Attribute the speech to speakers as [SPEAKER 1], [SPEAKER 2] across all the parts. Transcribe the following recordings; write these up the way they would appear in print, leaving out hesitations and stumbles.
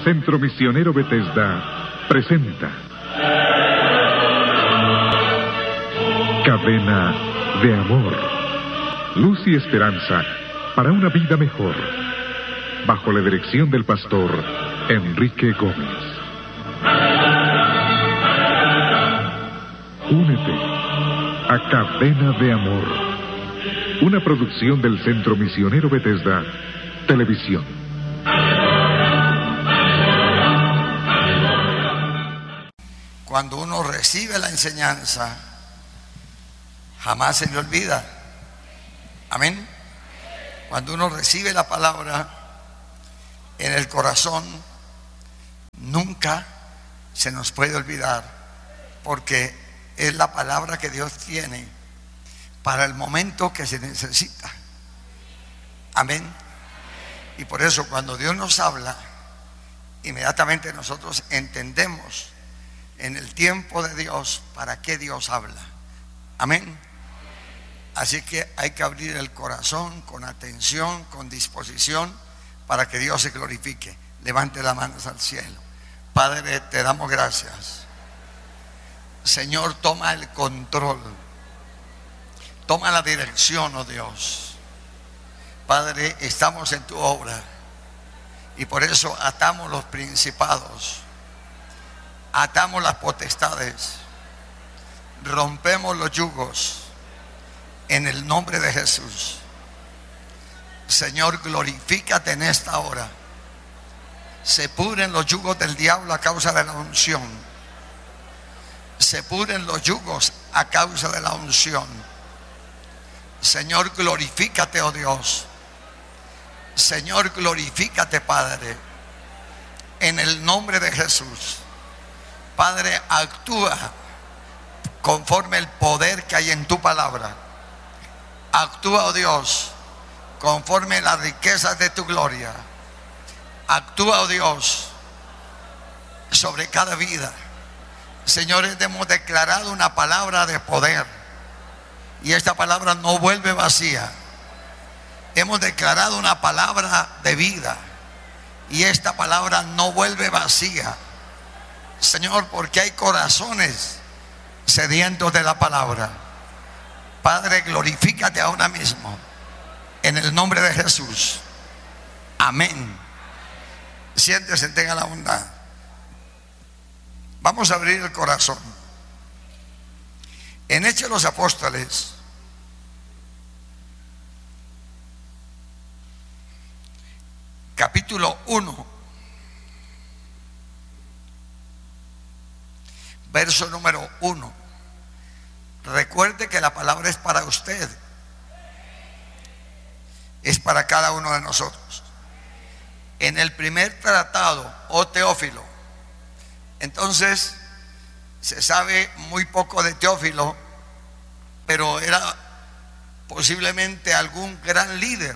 [SPEAKER 1] Centro Misionero Bethesda presenta Cadena de Amor, luz y esperanza para una vida mejor, bajo la dirección del pastor Enrique Gómez. Únete a Cadena de Amor, una producción del Centro Misionero Bethesda Televisión.
[SPEAKER 2] Cuando uno recibe la enseñanza, jamás se le olvida. Amén. Cuando uno recibe la palabra en el corazón, nunca se nos puede olvidar, porque es la palabra que Dios tiene para el momento que se necesita. Amén. Y por eso cuando Dios nos habla, inmediatamente nosotros entendemos en el tiempo de Dios para qué Dios habla. Amén. Así que hay que abrir el corazón con atención, con disposición, para que Dios se glorifique. Levante las manos al cielo. Padre, te damos gracias. Señor, toma el control, toma la dirección, oh Dios. Padre, estamos en tu obra y por eso atamos los principados, atamos las potestades, rompemos los yugos en el nombre de Jesús. Señor, glorifícate en esta hora. Se pudren los yugos del diablo a causa de la unción. Se pudren los yugos a causa de la unción. Señor, glorifícate, oh Dios. Señor, glorifícate, Padre, en el nombre de Jesús. Padre, actúa conforme el poder que hay en tu palabra. Actúa, oh Dios, conforme las riquezas de tu gloria. Actúa, oh Dios, sobre cada vida. Señores, hemos declarado una palabra de poder y esta palabra no vuelve vacía. Hemos declarado una palabra de vida y esta palabra no vuelve vacía. Señor, porque hay corazones sedientos de la palabra. Padre, glorifícate ahora mismo en el nombre de Jesús. Amén. Siéntese, tenga la bondad. Vamos a abrir el corazón. En Hechos de los Apóstoles, capítulo 1, verso número 1. Recuerde que la palabra es para usted, es para cada uno de nosotros. En el primer tratado, oh Teófilo, entonces se sabe muy poco de Teófilo, pero era posiblemente algún gran líder,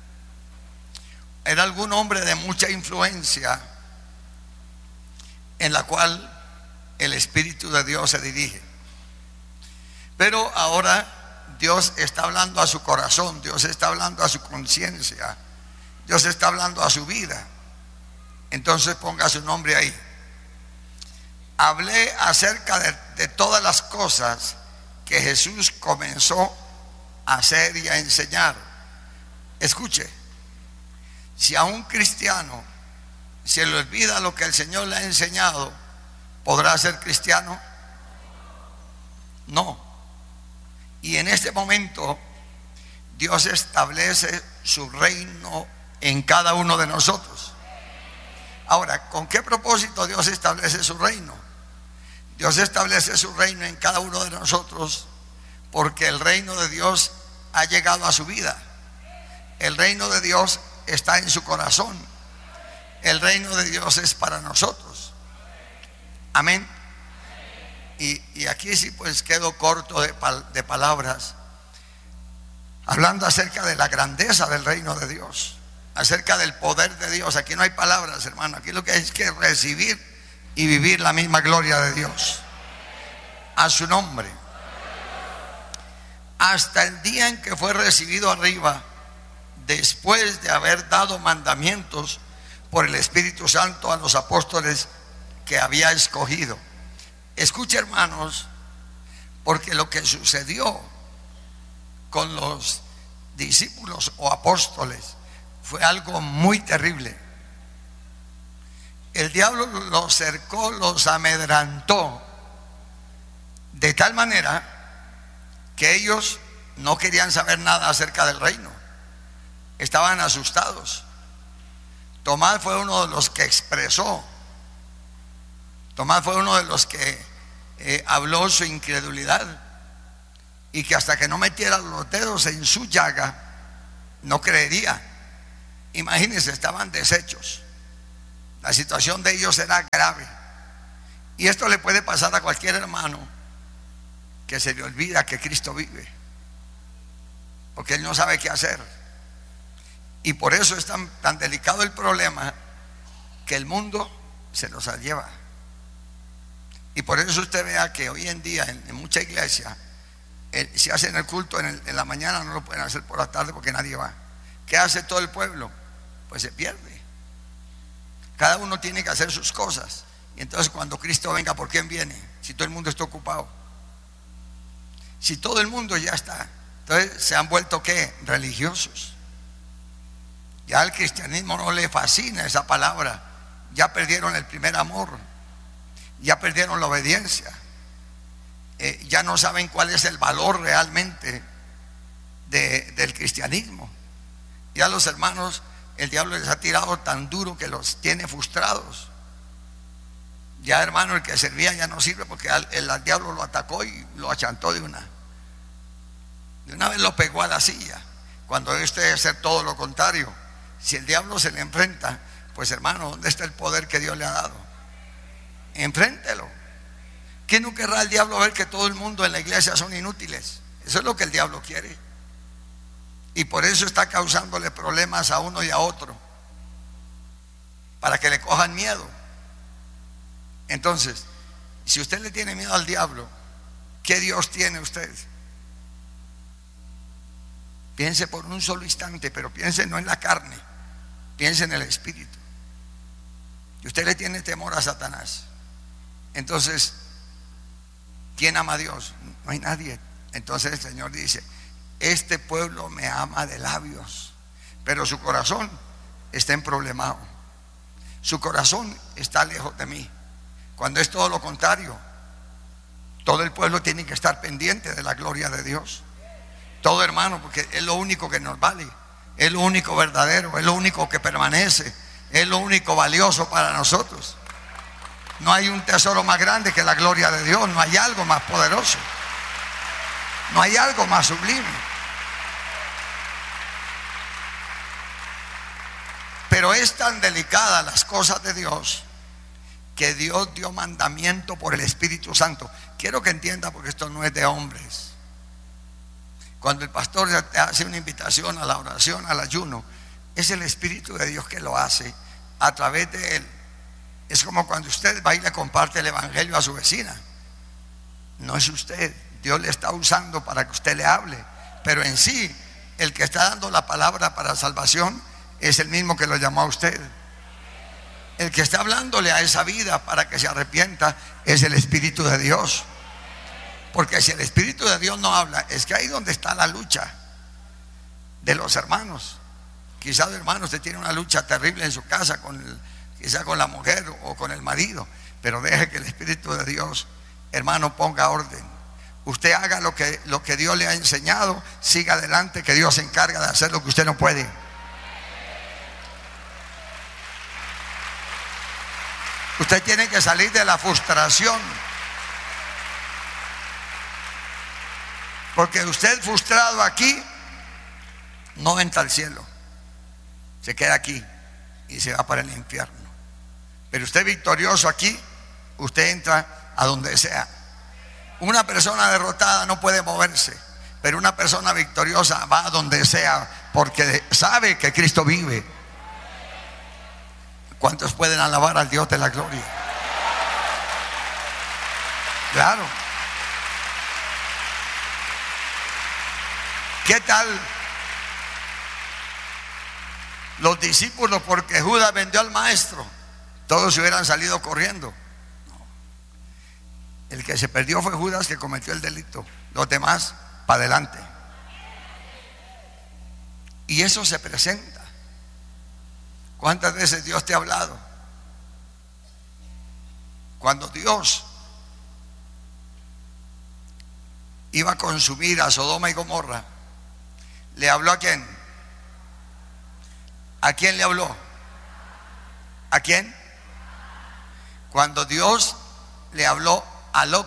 [SPEAKER 2] era algún hombre de mucha influencia en la cual el Espíritu de Dios se dirige. Pero ahora Dios está hablando a su corazón, Dios está hablando a su conciencia, Dios está hablando a su vida. Entonces ponga su nombre ahí. Hablé acerca de todas las cosas que Jesús comenzó a hacer y a enseñar. Escuche, si a un cristiano se le olvida lo que el Señor le ha enseñado, ¿podrá ser cristiano? No. Y en este momento Dios establece su reino en cada uno de nosotros. Ahora, ¿con qué propósito Dios establece su reino? Dios establece su reino en cada uno de nosotros porque el reino de Dios ha llegado a su vida. El reino de Dios está en su corazón. El reino de Dios es para nosotros. Amén. Y aquí sí pues quedo corto de palabras, hablando acerca de la grandeza del reino de Dios, acerca del poder de Dios. Aquí no hay palabras, hermano. Aquí lo que hay es que recibir y vivir la misma gloria de Dios. A su nombre. Hasta el día en que fue recibido arriba, después de haber dado mandamientos por el Espíritu Santo a los apóstoles que había escogido. Escuche, hermanos, porque lo que sucedió con los discípulos o apóstoles fue algo muy terrible. El diablo los cercó, los amedrentó de tal manera que ellos no querían saber nada acerca del reino. Estaban asustados. Tomás fue uno de los que expresó. Tomás fue uno de los que habló su incredulidad, y que hasta que no metiera los dedos en su llaga no creería. Imagínense, estaban deshechos. La situación de ellos era grave. Y esto le puede pasar a cualquier hermano que se le olvida que Cristo vive, porque él no sabe qué hacer. Y por eso es tan delicado el problema, que el mundo se los lleva. Y por eso usted vea que hoy en día en mucha iglesia, si hacen el culto en la mañana, no lo pueden hacer por la tarde porque nadie va. ¿Qué hace todo el pueblo? Pues se pierde. Cada uno tiene que hacer sus cosas. Y entonces cuando Cristo venga, ¿por quién viene? Si todo el mundo está ocupado. Si todo el mundo ya está, entonces se han vuelto ¿qué? Religiosos. Ya al cristianismo no le fascina esa palabra. Ya perdieron el primer amor. Ya perdieron la obediencia. Ya no saben cuál es el valor realmente del cristianismo. Ya los hermanos, el diablo les ha tirado tan duro que los tiene frustrados. Ya, hermano, el que servía ya no sirve porque el diablo lo atacó y lo achantó de una vez, lo pegó a la silla, cuando este debe ser todo lo contrario. Si el diablo se le enfrenta, pues hermano, ¿dónde está el poder que Dios le ha dado? Enfréntelo. ¿Quién no querrá el diablo ver que todo el mundo en la iglesia son inútiles? Eso es lo que el diablo quiere. Y por eso está causándole problemas a uno y a otro, para que le cojan miedo. Entonces, si usted le tiene miedo al diablo, ¿qué Dios tiene usted? Piense por un solo instante, pero piense no en la carne, piense en el espíritu. Y usted le tiene temor a Satanás. Entonces, ¿quién ama a Dios? No hay nadie. Entonces el Señor dice: este pueblo me ama de labios, pero su corazón está emproblemado. Su corazón está lejos de mí. Cuando es todo lo contrario, todo el pueblo tiene que estar pendiente de la gloria de Dios. Todo, hermano, porque es lo único que nos vale, es lo único verdadero, es lo único que permanece, es lo único valioso para nosotros. No hay un tesoro más grande que la gloria de Dios. No hay algo más poderoso. No hay algo más sublime. Pero es tan delicada las cosas de Dios que Dios dio mandamiento por el Espíritu Santo. Quiero que entienda, porque esto no es de hombres. Cuando el pastor te hace una invitación a la oración, al ayuno, es el Espíritu de Dios que lo hace a través de él. Es como cuando usted va y le comparte el evangelio a su vecina. No es usted, Dios le está usando para que usted le hable, pero en sí el que está dando la palabra para salvación es el mismo que lo llamó a usted. El que está hablándole a esa vida para que se arrepienta es el Espíritu de Dios. Porque si el Espíritu de Dios no habla, es que ahí donde está la lucha de los hermanos. Quizás, hermano, usted tiene una lucha terrible en su casa, quizá con la mujer o con el marido, pero deje que el Espíritu de Dios, hermano, ponga orden. Usted haga lo que Dios le ha enseñado, siga adelante, que Dios se encarga de hacer lo que usted no puede. Usted tiene que salir de la frustración, porque usted frustrado aquí no entra al cielo, se queda aquí y se va para el infierno. Pero usted victorioso aquí, usted entra a donde sea. Una persona derrotada no puede moverse, pero una persona victoriosa va a donde sea, porque sabe que Cristo vive. ¿Cuántos pueden alabar al Dios de la gloria? Claro. ¿Qué tal Los discípulos, porque Judas vendió al maestro, todos se hubieran salido corriendo. No. El que se perdió fue Judas, que cometió el delito. Los demás, para adelante. Y eso se presenta. ¿Cuántas veces Dios te ha hablado? Cuando Dios iba a consumir a Sodoma y Gomorra, ¿le habló a quién? ¿A quién le habló? ¿A quién? Cuando Dios le habló a Lot,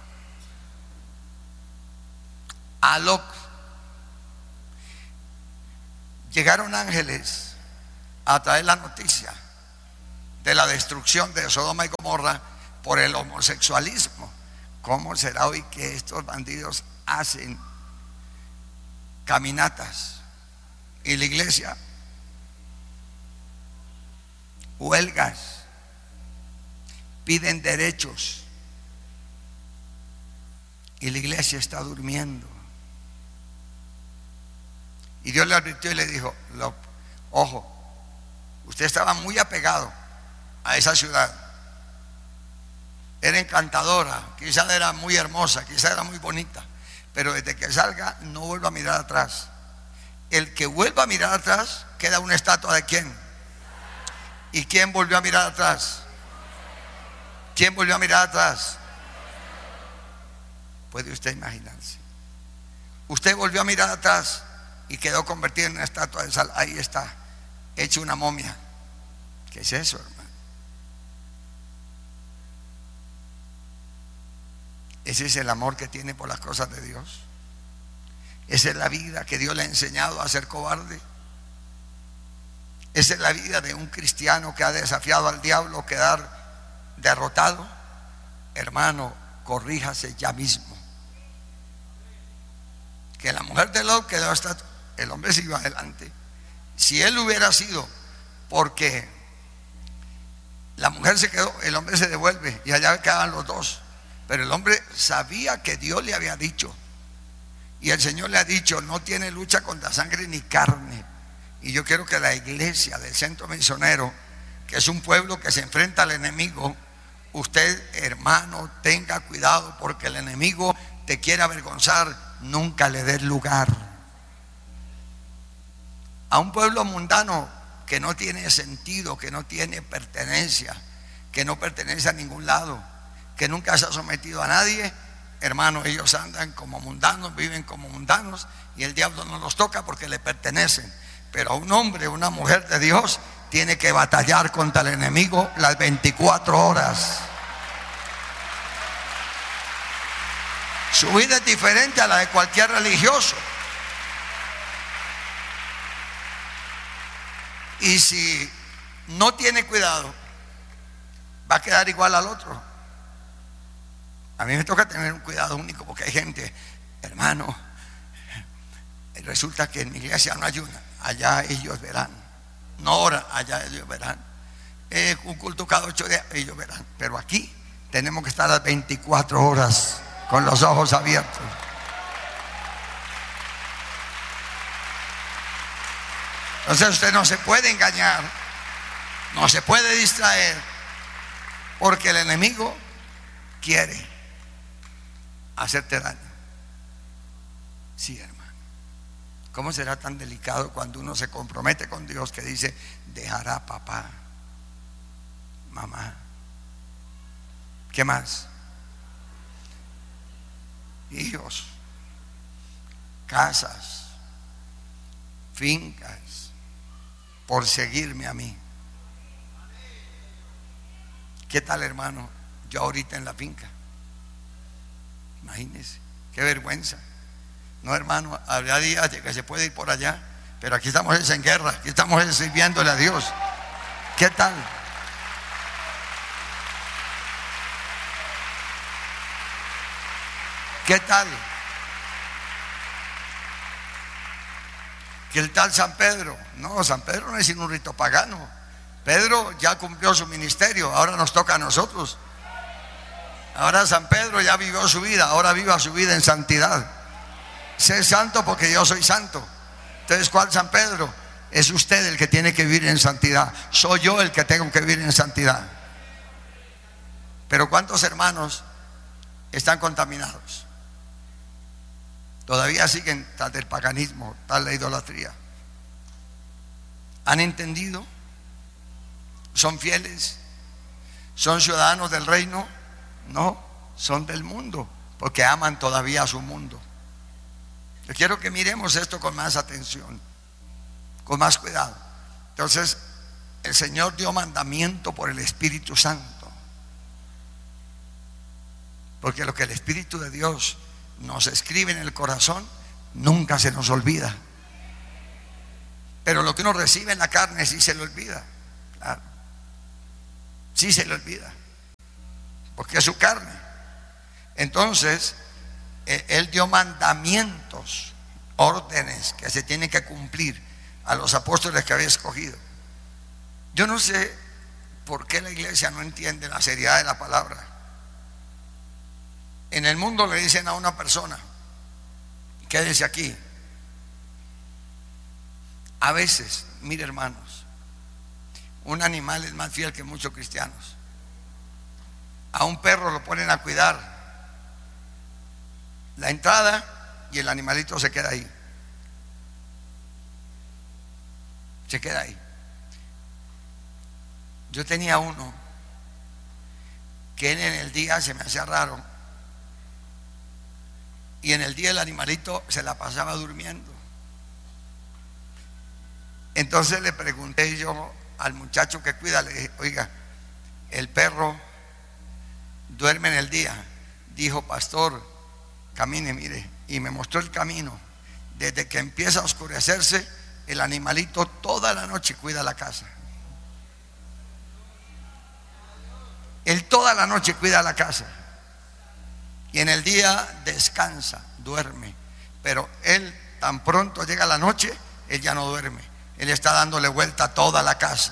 [SPEAKER 2] llegaron ángeles a traer la noticia de la destrucción de Sodoma y Gomorra por el homosexualismo. ¿Cómo será hoy que estos bandidos hacen caminatas y la iglesia huelgas, piden derechos y la iglesia está durmiendo? Y Dios le advirtió y le dijo: ojo, usted estaba muy apegado a esa ciudad, era encantadora, quizás era muy hermosa, quizás era muy bonita, pero desde que salga no vuelva a mirar atrás. El que vuelva a mirar atrás queda una estatua de ¿quién? ¿Y quién volvió a mirar atrás? ¿Quién volvió a mirar atrás? ¿Puede usted imaginarse? Usted volvió a mirar atrás y quedó convertido en una estatua de sal. Ahí está, hecho una momia. ¿Qué es eso, hermano? Ese es el amor que tiene por las cosas de Dios. Esa es la vida que Dios le ha enseñado a ser cobarde. Esa es la vida de un cristiano que ha desafiado al diablo a quedar derrotado. Hermano, corríjase ya mismo. Que la mujer de Lot quedó hasta... El hombre se iba adelante. Si él hubiera sido porque la mujer se quedó, el hombre se devuelve y allá quedaban los dos. Pero el hombre sabía que Dios le había dicho, y el Señor le ha dicho: no tiene lucha contra sangre ni carne. Y yo quiero que la iglesia del Centro Misionero, que es un pueblo que se enfrenta al enemigo, usted, hermano, tenga cuidado, porque el enemigo te quiere avergonzar. Nunca le des lugar a un pueblo mundano que no tiene sentido, que no tiene pertenencia, que no pertenece a ningún lado, que nunca se ha sometido a nadie. Hermano, ellos andan como mundanos, viven como mundanos, y el diablo no los toca porque le pertenecen. Pero a un hombre, una mujer de Dios, tiene que batallar contra el enemigo las 24 horas. Su vida es diferente a la de cualquier religioso. Y si no tiene cuidado, va a quedar igual al otro. A mí me toca tener un cuidado único, porque hay gente, hermano, resulta que en mi iglesia no ayuna, allá ellos verán. No oran, allá ellos verán. Un culto cada 8 días, ellos verán. Pero aquí tenemos que estar las 24 horas con los ojos abiertos. Entonces usted no se puede engañar, no se puede distraer, porque el enemigo quiere hacerte daño. Sí, hermano. ¿Cómo será tan delicado cuando uno se compromete con Dios, que dice: dejará papá, mamá, ¿qué más? Hijos, casas, fincas, por seguirme a mí. ¿Qué tal, hermano? Yo ahorita en la finca, imagínese, qué vergüenza. No, hermano, habrá días de que se puede ir por allá, pero aquí estamos en guerra, aquí estamos sirviéndole a Dios. ¿Qué tal? ¿Qué tal? ¿Qué tal San Pedro? No, San Pedro no es sino un rito pagano. Pedro ya cumplió su ministerio, ahora nos toca a nosotros. Ahora San Pedro ya vivió su vida, ahora viva su vida en santidad. Sé santo porque yo soy santo. Entonces, ¿cuál San Pedro? Es usted el que tiene que vivir en santidad. Soy yo el que tengo que vivir en santidad. Pero ¿cuántos hermanos están contaminados? Todavía siguen tras del paganismo, tras la idolatría. ¿Han entendido? ¿Son fieles? ¿Son ciudadanos del reino? No, son del mundo, porque aman todavía a su mundo. Yo quiero que miremos esto con más atención, con más cuidado. Entonces, el Señor dio mandamiento por el Espíritu Santo, porque lo que el Espíritu de Dios nos escribe en el corazón nunca se nos olvida. Pero lo que uno recibe en la carne sí se le olvida. Claro, sí se le olvida, porque es su carne. Entonces Él dio mandamientos, órdenes que se tienen que cumplir a los apóstoles que había escogido. Yo no sé por qué la iglesia no entiende la seriedad de la palabra. En el mundo le dicen a una persona: quédese aquí. A veces, mire hermanos, un animal es más fiel que muchos cristianos. A un perro lo ponen a cuidar la entrada y el animalito se queda ahí. Se queda ahí. Yo tenía uno que él en el día se me hacía raro, y en el día el animalito se la pasaba durmiendo. Entonces le pregunté yo al muchacho que cuida, le dije: oiga, el perro duerme en el día. Dijo: pastor, camine, mire. Y me mostró el camino. Desde que empieza a oscurecerse, el animalito toda la noche cuida la casa. Él toda la noche cuida la casa, y en el día descansa, duerme. Pero él, tan pronto llega la noche, él ya no duerme. Él está dándole vuelta a toda la casa.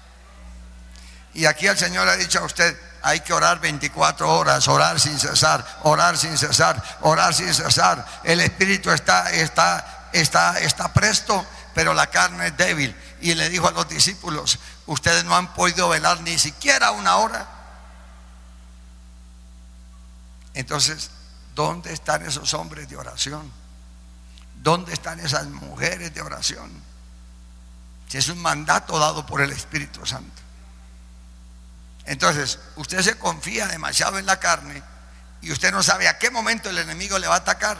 [SPEAKER 2] Y aquí el Señor ha dicho a usted: hay que orar 24 horas, orar sin cesar, orar sin cesar, orar sin cesar. El espíritu está presto, pero la carne es débil. Y le dijo a los discípulos: ustedes no han podido velar ni siquiera una hora. Entonces, ¿dónde están esos hombres de oración? ¿Dónde están esas mujeres de oración? Si es un mandato dado por el Espíritu Santo. Entonces, usted se confía demasiado en la carne y usted no sabe a qué momento el enemigo le va a atacar.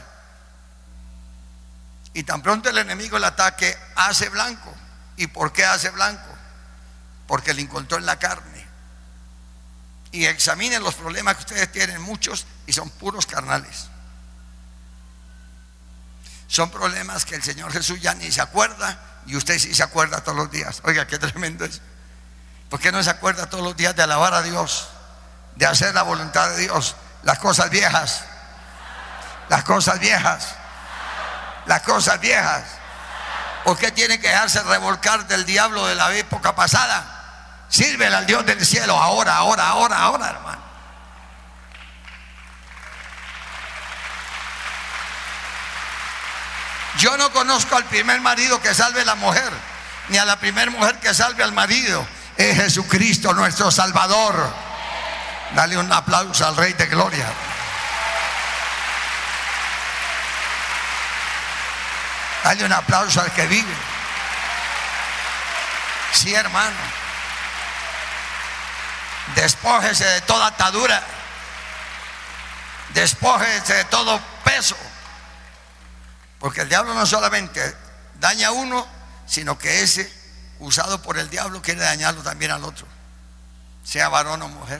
[SPEAKER 2] Y tan pronto el enemigo le ataque, hace blanco. ¿Y por qué hace blanco? Porque le encontró en la carne. Y examinen los problemas que ustedes tienen, muchos, y son puros carnales. Son problemas que el Señor Jesús ya ni se acuerda, y usted sí se acuerda todos los días. Oiga, qué tremendo es. ¿Por qué no se acuerda todos los días de alabar a Dios, de hacer la voluntad de Dios? Las cosas viejas, las cosas viejas, las cosas viejas. ¿Por qué tiene que dejarse revolcar del diablo de la época pasada? Sírvele al Dios del cielo ahora, hermano. Yo no conozco al primer marido que salve a la mujer, ni a la primer mujer que salve al marido. Es Jesucristo nuestro Salvador. Dale un aplauso al Rey de Gloria. Dale un aplauso al que vive. Sí, hermano. Despójese de toda atadura. Despójese de todo peso. Porque el diablo no solamente daña a uno, sino que ese, usado por el diablo, quiere dañarlo también al otro, sea varón o mujer.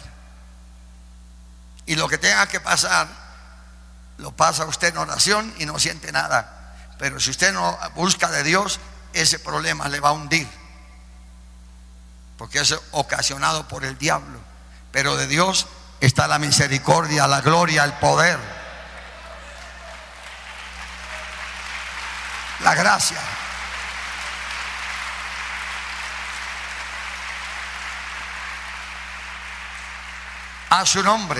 [SPEAKER 2] Y lo que tenga que pasar, lo pasa usted en oración y no siente nada. Pero si usted no busca de Dios, ese problema le va a hundir, porque es ocasionado por el diablo. Pero de Dios está la misericordia, la gloria, el poder, la gracia. A su nombre.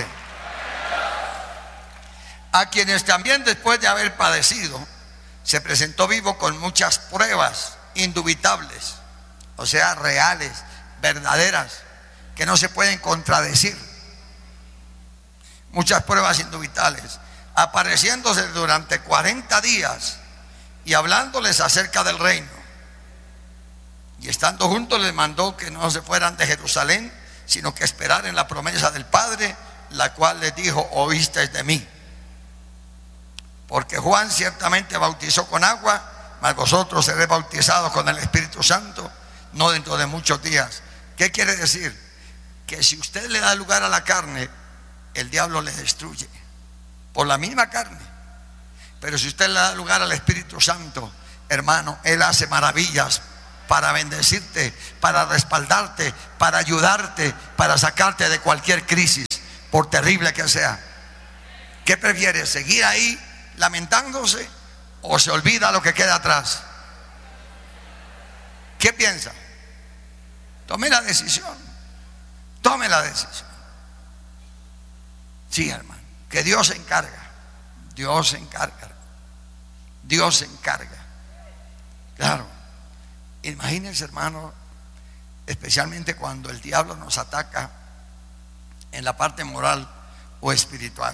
[SPEAKER 2] A quienes también, después de haber padecido, se presentó vivo con muchas pruebas indubitables, o sea, reales, verdaderas, que no se pueden contradecir. Muchas pruebas indubitables, apareciéndose durante 40 días y hablándoles acerca del reino. Y estando juntos les mandó que no se fueran de Jerusalén, sino que esperaran la promesa del Padre, la cual les dijo: oísteis de mí. Porque Juan ciertamente bautizó con agua, mas vosotros seréis bautizados con el Espíritu Santo no dentro de muchos días. ¿Qué quiere decir? Que si usted le da lugar a la carne, el diablo le destruye por la misma carne. Pero si usted le da lugar al Espíritu Santo, hermano, Él hace maravillas para bendecirte, para respaldarte, para ayudarte, para sacarte de cualquier crisis, por terrible que sea. ¿Qué prefiere? ¿Seguir ahí lamentándose o se olvida lo que queda atrás? ¿Qué piensa? Tome la decisión. Tome la decisión. Sí, hermano, que Dios se encarga. Dios se encarga. Dios se encarga. Claro. Imagínense, hermano, especialmente cuando el diablo nos ataca en la parte moral o espiritual,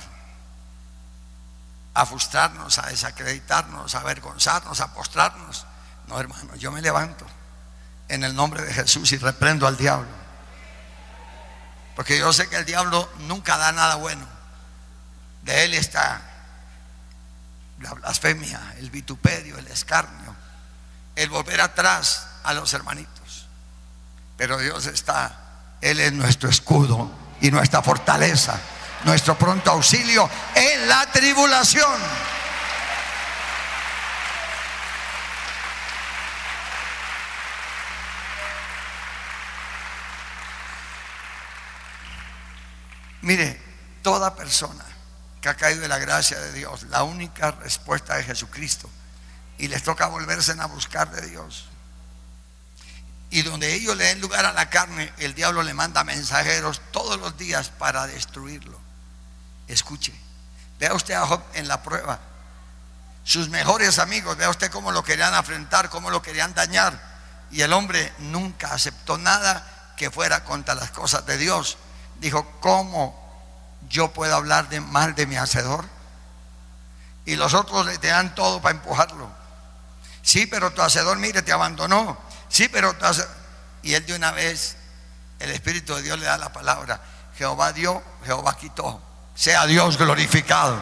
[SPEAKER 2] a frustrarnos, a desacreditarnos, a avergonzarnos, a postrarnos. No, hermano, yo me levanto en el nombre de Jesús y reprendo al diablo, porque yo sé que el diablo nunca da nada bueno. De él está la blasfemia, el vituperio, el escarnio, el volver atrás a los hermanitos. Pero Dios está, Él es nuestro escudo y nuestra fortaleza, nuestro pronto auxilio en la tribulación. Mire, toda persona que ha caído de la gracia de Dios, la única respuesta es Jesucristo, y les toca volverse a buscar de Dios. Y donde ellos le den lugar a la carne, el diablo le manda mensajeros todos los días para destruirlo. Escuche, vea usted a Job en la prueba. Sus mejores amigos, vea usted cómo lo querían afrentar, cómo lo querían dañar, y el hombre nunca aceptó nada que fuera contra las cosas de Dios. Dijo: ¿cómo yo puedo hablar mal de mi hacedor? Y los otros le dan todo para empujarlo. Sí, pero tu hacedor, mire, te abandonó. Sí, pero tu hacedor. Y él de una vez, el Espíritu de Dios le da la palabra: Jehová dio, Jehová quitó, sea Dios glorificado.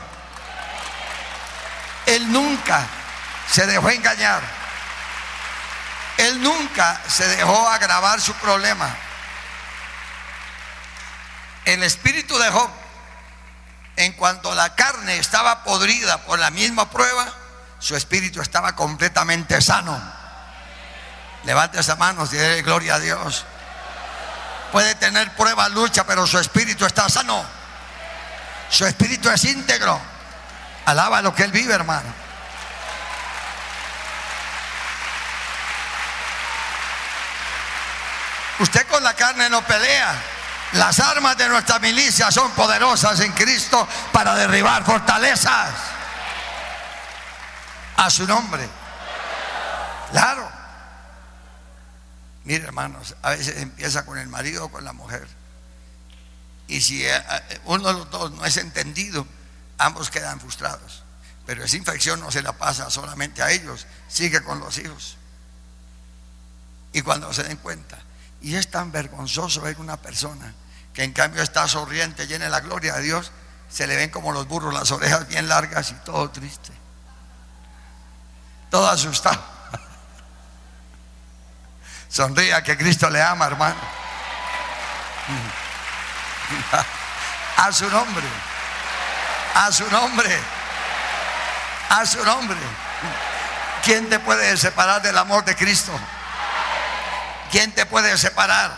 [SPEAKER 2] Él nunca se dejó engañar. Él nunca se dejó agravar su problema. El espíritu de Job, en cuanto la carne estaba podrida por la misma prueba, su espíritu estaba completamente sano. Levante esa mano y dé gloria a Dios. Puede tener prueba, lucha, pero su espíritu está sano. Su espíritu es íntegro. Alaba lo que él vive, hermano. Usted con la carne no pelea. Las armas de nuestra milicia son poderosas en Cristo para derribar fortalezas. A su nombre. Claro. Mire, hermanos, a veces empieza con el marido o con la mujer, y si uno de los dos no es entendido, ambos quedan frustrados. Pero esa infección no se la pasa solamente a ellos, sigue con los hijos. Y cuando se den cuenta, y es tan vergonzoso ver una persona que en cambio está sonriente, llena de la gloria de Dios, se le ven como los burros, las orejas bien largas y todo triste, todo asustado. Sonría, que Cristo le ama, hermano. A su nombre. A su nombre. A su nombre. ¿Quién te puede separar del amor de Cristo? ¿Quién te puede separar?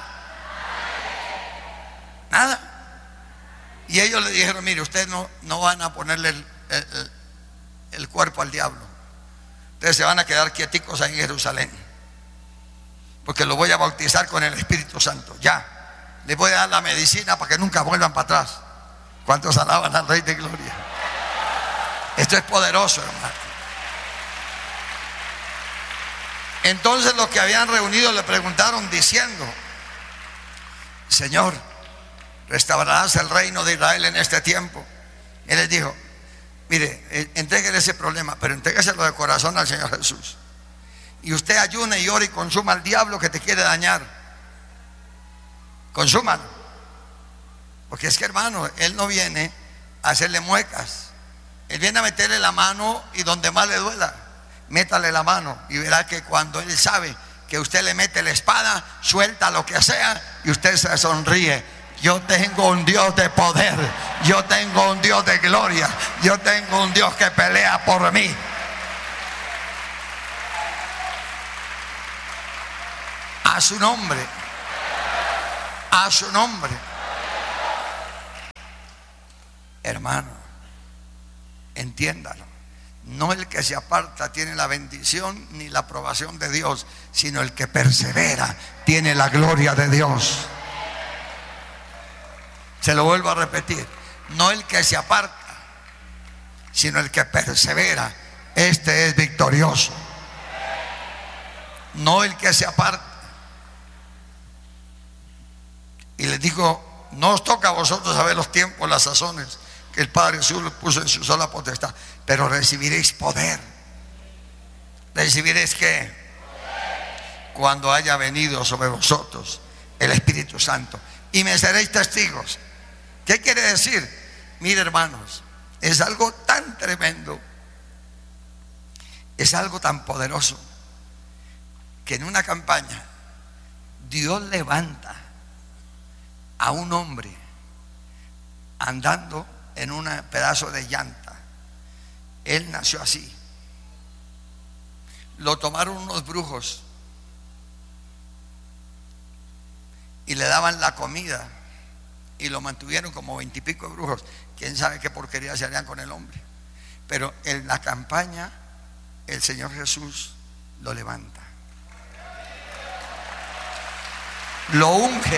[SPEAKER 2] Nada. Y ellos le dijeron: mire, ustedes no van a ponerle el cuerpo al diablo. Ustedes se van a quedar quieticos ahí en Jerusalén, porque lo voy a bautizar con el Espíritu Santo. Ya, les voy a dar la medicina para que nunca vuelvan para atrás. ¿Cuántos alaban al Rey de Gloria? Esto es poderoso, hermano. Entonces los que habían reunido le preguntaron diciendo: Señor, ¿restaurarás el reino de Israel en este tiempo? Él les dijo: mire, entréguele ese problema, pero entrégueselo de corazón al Señor Jesús. Y usted ayune y ore y consuma al diablo que te quiere dañar. Consúmalo. Porque es que, hermano, Él no viene a hacerle muecas. Él viene a meterle la mano y donde más le duela, métale la mano y verá que cuando Él sabe que usted le mete la espada, suelta lo que sea y usted se sonríe. Yo tengo un Dios de poder, yo tengo un Dios de gloria, yo tengo un Dios que pelea por mí. A su nombre, a su nombre. Hermano, entiéndalo. No el que se aparta tiene la bendición ni la aprobación de Dios, sino el que persevera tiene la gloria de Dios. Se lo vuelvo a repetir: no el que se aparta, sino el que persevera, este es victorioso. No el que se aparta. Y les digo: no os toca a vosotros saber los tiempos, las sazones que el Padre Jesús puso en su sola potestad, pero recibiréis poder. ¿Recibiréis qué? Cuando haya venido sobre vosotros el Espíritu Santo, y me seréis testigos. ¿Qué quiere decir? Mire, hermanos, es algo tan tremendo, es algo tan poderoso, que en una campaña Dios levanta a un hombre andando en un pedazo de llanta. Él nació así. Lo tomaron unos brujos y le daban la comida y lo mantuvieron como 20 y pico de brujos. Quién sabe qué porquería se harían con el hombre. Pero en la campaña el Señor Jesús lo levanta, lo unge.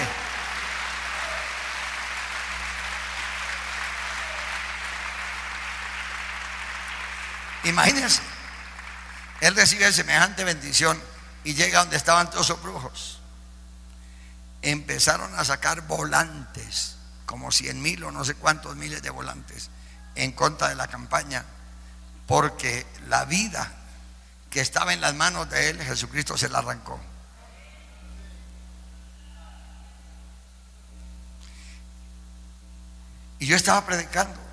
[SPEAKER 2] Imagínense, él recibe semejante bendición y llega donde estaban todos esos brujos. Empezaron a sacar volantes, como 100,000 o no sé cuántos miles de volantes, en contra de la campaña, porque la vida que estaba en las manos de él, Jesucristo se la arrancó. Y yo estaba predicando.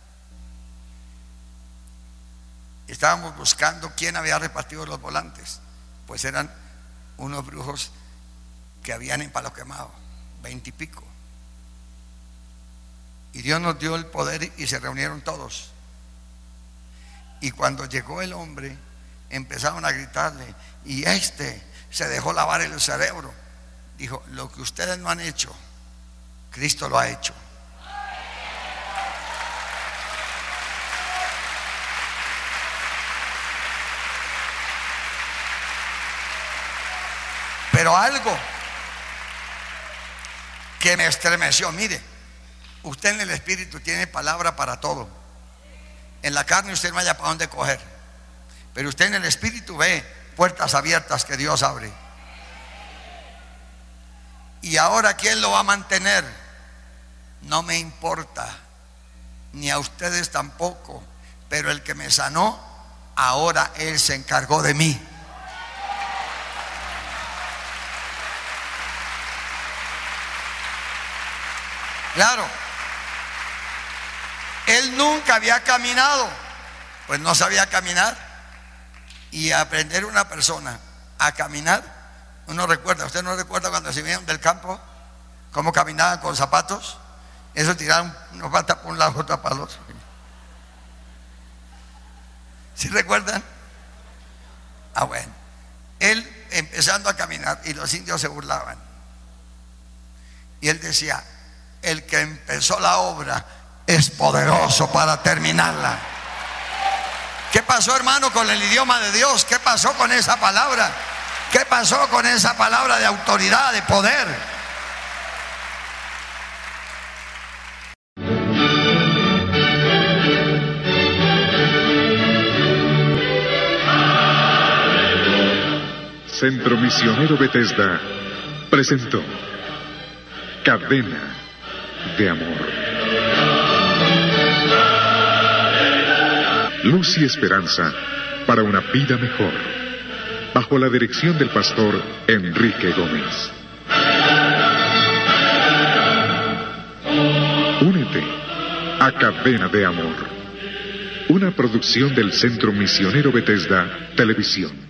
[SPEAKER 2] Estábamos buscando quién había repartido los volantes. Pues eran unos brujos que habían en Palo Quemado, 20 y pico. Y Dios nos dio el poder y se reunieron todos. Y cuando llegó el hombre, empezaron a gritarle, y se dejó lavar el cerebro. Dijo: lo que ustedes no han hecho, Cristo lo ha hecho. Pero algo que me estremeció: mire, usted en el Espíritu tiene palabra para todo. En la carne usted no haya para dónde coger, pero usted en el Espíritu ve puertas abiertas que Dios abre. Y ahora, ¿quién lo va a mantener? No me importa, ni a ustedes tampoco, pero el que me sanó, ahora Él se encargó de mí. Claro, él nunca había caminado, pues no sabía caminar. Y aprender una persona a caminar, uno recuerda, ¿usted no recuerda cuando se venían del campo cómo caminaban con zapatos? Eso tiraban una pata por un lado, otra para el otro. ¿Sí recuerdan? Ah, bueno, él empezando a caminar y los indios se burlaban. Y él decía: el que empezó la obra es poderoso para terminarla. ¿Qué pasó, hermano, con el idioma de Dios? ¿Qué pasó con esa palabra? ¿Qué pasó con esa palabra de autoridad, de poder?
[SPEAKER 1] Centro Misionero Bethesda presentó Cadena de Amor. Luz y esperanza para una vida mejor, bajo la dirección del pastor Enrique Gómez. Únete a Cadena de Amor, una producción del Centro Misionero Bethesda Televisión.